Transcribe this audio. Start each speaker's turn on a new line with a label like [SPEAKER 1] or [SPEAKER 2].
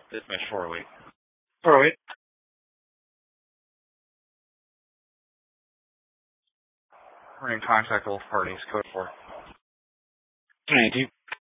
[SPEAKER 1] Dispatch 408.
[SPEAKER 2] 408.
[SPEAKER 1] We're in contact both parties. Code 4.
[SPEAKER 2] 292.